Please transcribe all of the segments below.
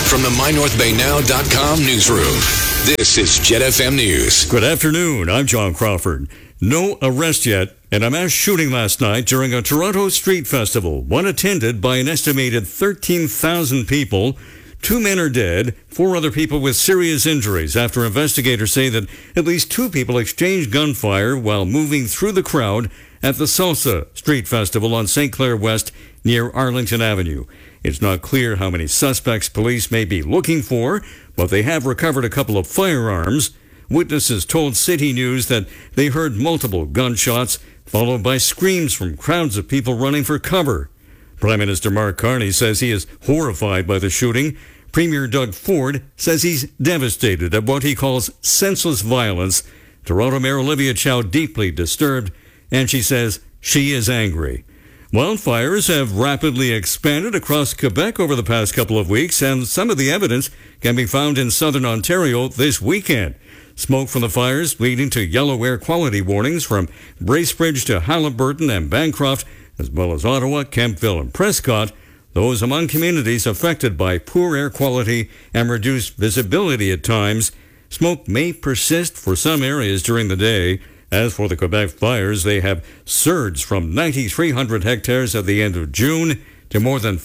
from the MyNorthBayNow.com newsroom, this is Jet FM News. Good afternoon. I'm John Crawford. No arrest yet in a mass shooting last night during a Toronto street festival, one attended by an estimated 13,000 people. 2 men are dead, 4 other people with serious injuries after investigators say that at least 2 people exchanged gunfire while moving through the crowd at the Salsa Street Festival on St. Clair West near Arlington Avenue. It's not clear how many suspects police may be looking for, but they have recovered a couple of firearms. Witnesses told City News that they heard multiple gunshots, followed by screams from crowds of people running for cover. Prime Minister Mark Carney says he is horrified by the shooting. Premier Doug Ford says he's devastated at what he calls senseless violence. Toronto Mayor Olivia Chow deeply disturbed, and she says she is angry. Wildfires have rapidly expanded across Quebec over the past couple of weeks, and some of the evidence can be found in southern Ontario this weekend. Smoke from the fires leading to yellow air quality warnings from Bracebridge to Haliburton and Bancroft, as well as Ottawa, Kemptville, and Prescott, those among communities affected by poor air quality and reduced visibility at times. Smoke may persist for some areas during the day. As for the Quebec fires, they have surged from 9,300 hectares at the end of June to more than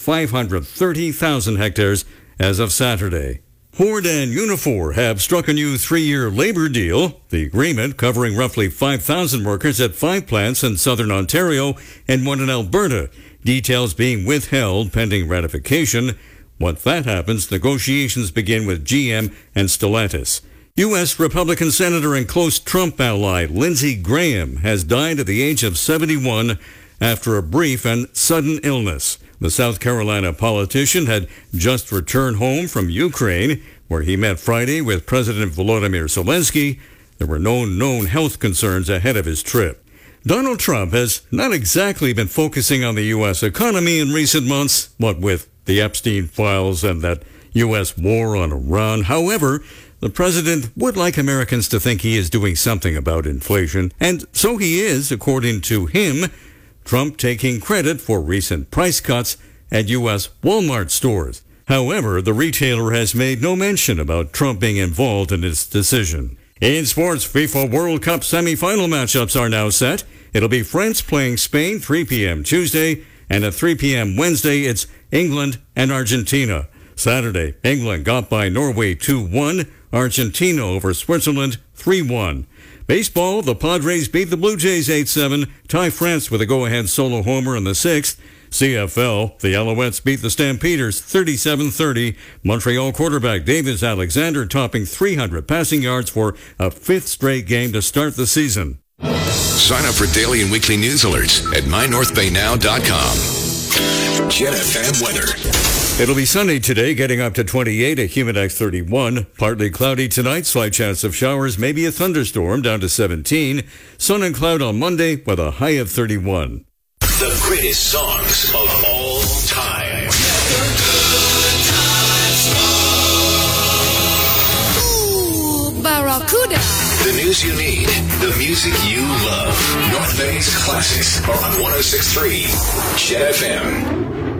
530,000 hectares as of Saturday. Ford and Unifor have struck a new 3-year labor deal. The agreement, covering roughly 5,000 workers at 5 plants in southern Ontario and 1 in Alberta. Details being withheld pending ratification. Once that happens, negotiations begin with GM and Stellantis. U.S. Republican Senator and close Trump ally Lindsey Graham has died at the age of 71 after a brief and sudden illness. The South Carolina politician had just returned home from Ukraine, where he met Friday with President Volodymyr Zelensky. There were no known health concerns ahead of his trip. Donald Trump has not exactly been focusing on the U.S. economy in recent months, what with the Epstein files and that U.S. war on Iran. However, the president would like Americans to think he is doing something about inflation, and so he is, according to him. Trump taking credit for recent price cuts at U.S. Walmart stores. However, the retailer has made no mention about Trump being involved in his decision. In sports, FIFA World Cup semifinal matchups are now set. It'll be France playing Spain 3 p.m. Tuesday, and at 3 p.m. Wednesday, it's England and Argentina. Saturday, England got by Norway 2-1, Argentina over Switzerland 3-1. Baseball, the Padres beat the Blue Jays 8-7, Ty France with a go-ahead solo homer in the 6th. CFL, the Alouettes beat the Stampeders 37-30. Montreal quarterback Davis Alexander topping 300 passing yards for a 5th straight game to start the season. Sign up for daily and weekly news alerts at MyNorthBayNow.com. Jet FM weather. It'll be sunny today, getting up to 28, a humidex 31. Partly cloudy tonight, slight chance of showers, maybe a thunderstorm, down to 17. Sun and cloud on Monday with a high of 31. The greatest songs of all time. Ooh, Barracuda. The news you need, the music you love. North Bay's classics are on 106.3 Jet FM.